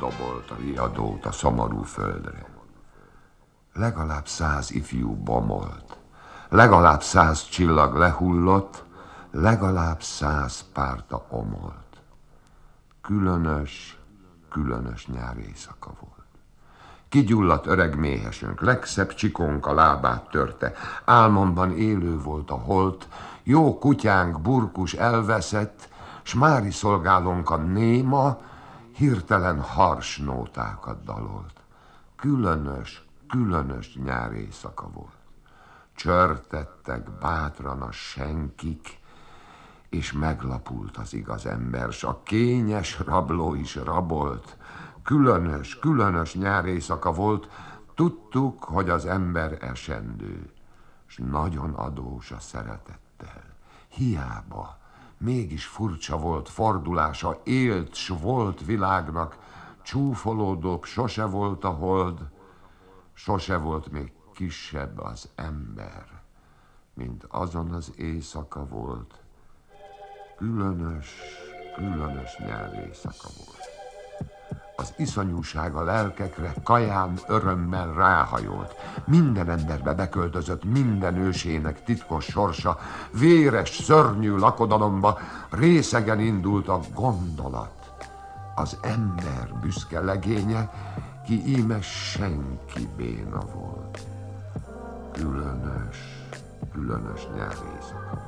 dobolt a riadót a szomorú földre. Legalább 100 ifjú bomolt, legalább 100 csillag lehullott, legalább 100 párta omolt. Különös, különös nyár éjszaka volt. Kigyulladt öreg méhesünk, legszebb csikónk a lábát törte, álmomban élő volt a holt, jó kutyánk Burkus elveszett, s mári szolgálónk a néma hirtelen hars nótákat dalolt. Különös, különös nyár éjszaka volt. Csörtettek bátran a senkik, és meglapult az igaz ember, s a kényes rabló is rabolt. Különös, különös nyár éjszaka volt, tudtuk, hogy az ember esendő, s nagyon adós a szeretettel. Hiába, mégis furcsa volt fordulása, élt s volt világnak, csúfolódóbb sose volt a hold, sose volt még kisebb az ember, mint azon az éjszaka volt. Különös, különös nyár éjszaka volt. Az iszonyúság a lelkekre kaján örömmel ráhajolt. Minden emberbe beköltözött minden ősének titkos sorsa. Véres, szörnyű lakodalomba részegen indult a gondolat. Az ember büszke legénye, ki íme senki béna volt. Különös, különös nyár éjszaka.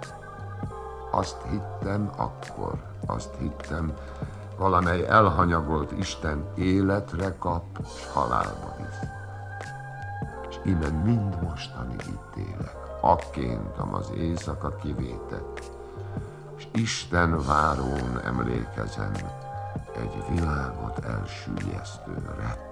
Azt hittem akkor, azt hittem, valamely elhanyagolt Isten életre kap, s halálba visz. És innen mind mostanig itt élek, akkéntam az éjszaka kivétett, s Isten várón emlékezem egy világot elsüllyesztő